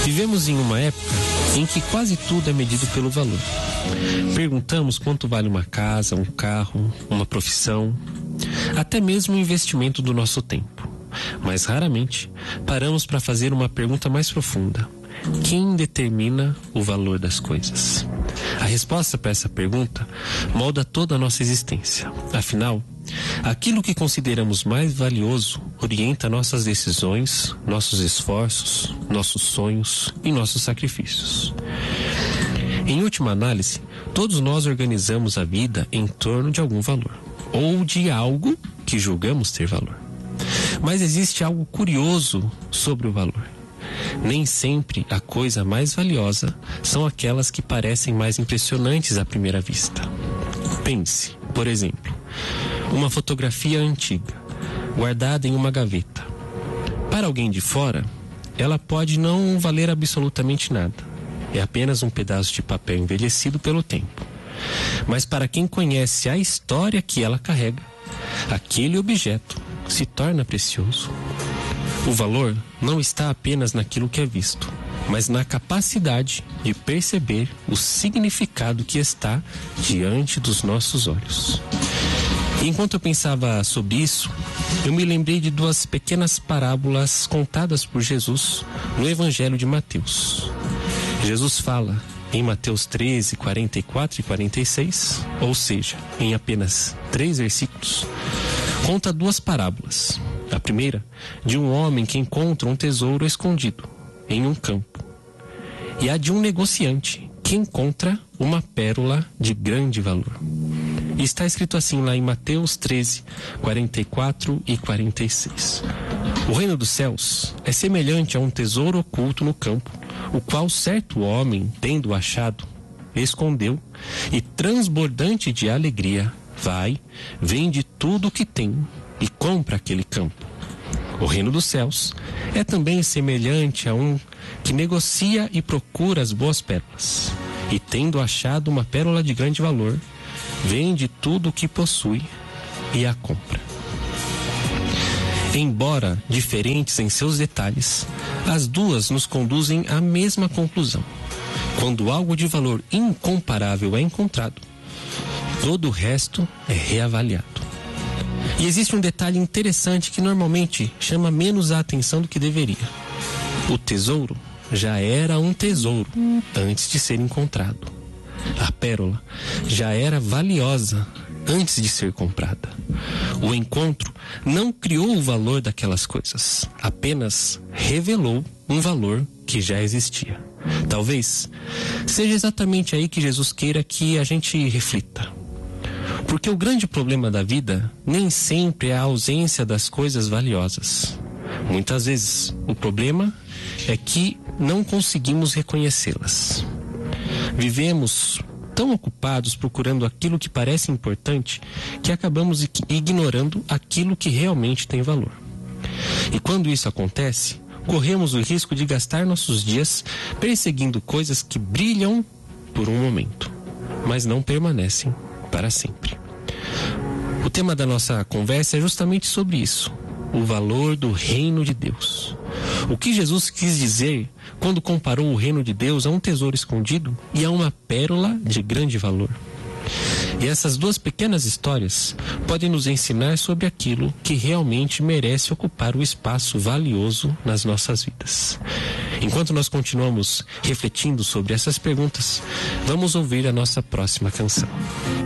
Vivemos em uma época em que quase tudo é medido pelo valor. Perguntamos quanto vale uma casa, um carro, uma profissão, até mesmo o investimento do nosso tempo. Mas raramente paramos para fazer uma pergunta mais profunda: quem determina o valor das coisas? A resposta para essa pergunta molda toda a nossa existência. Afinal, aquilo que consideramos mais valioso orienta nossas decisões, nossos esforços, nossos sonhos e nossos sacrifícios. Em última análise, todos nós organizamos a vida em torno de algum valor, ou de algo que julgamos ter valor. Mas existe algo curioso sobre o valor. Nem sempre a coisa mais valiosa são aquelas que parecem mais impressionantes à primeira vista. Pense, por exemplo, uma fotografia antiga, guardada em uma gaveta. Para alguém de fora, ela pode não valer absolutamente nada. É apenas um pedaço de papel envelhecido pelo tempo. Mas para quem conhece a história que ela carrega, aquele objeto se torna precioso. O valor não está apenas naquilo que é visto, mas na capacidade de perceber o significado que está diante dos nossos olhos. E enquanto eu pensava sobre isso, eu me lembrei de duas pequenas parábolas contadas por Jesus no Evangelho de Mateus. Jesus fala em Mateus 13, 44 e 46, ou seja, em apenas 3 versículos, conta duas parábolas. A primeira, de um homem que encontra um tesouro escondido em um campo. E a de um negociante que encontra uma pérola de grande valor. E está escrito assim lá em Mateus 13, 44 e 46. O reino dos céus é semelhante a um tesouro oculto no campo, o qual certo homem, tendo achado, escondeu e, transbordante de alegria, vai, vende tudo o que tem e compra aquele campo. O reino dos céus é também semelhante a um que negocia e procura as boas pérolas, e tendo achado uma pérola de grande valor, vende tudo o que possui e a compra. Embora diferentes em seus detalhes, as duas nos conduzem à mesma conclusão. Quando algo de valor incomparável é encontrado, todo o resto é reavaliado. E existe um detalhe interessante que normalmente chama menos a atenção do que deveria. O tesouro já era um tesouro antes de ser encontrado. A pérola já era valiosa antes de ser comprada. O encontro não criou o valor daquelas coisas, apenas revelou um valor que já existia. Talvez seja exatamente aí que Jesus queira que a gente reflita. Porque o grande problema da vida nem sempre é a ausência das coisas valiosas. Muitas vezes o problema é que não conseguimos reconhecê-las. Vivemos tão ocupados procurando aquilo que parece importante que acabamos ignorando aquilo que realmente tem valor. E quando isso acontece, corremos o risco de gastar nossos dias perseguindo coisas que brilham por um momento, mas não permanecem para sempre. O tema da nossa conversa é justamente sobre isso: o valor do reino de Deus. O que Jesus quis dizer quando comparou o reino de Deus a um tesouro escondido e a uma pérola de grande valor. E essas duas pequenas histórias podem nos ensinar sobre aquilo que realmente merece ocupar o espaço valioso nas nossas vidas. Enquanto nós continuamos refletindo sobre essas perguntas, vamos ouvir a nossa próxima canção.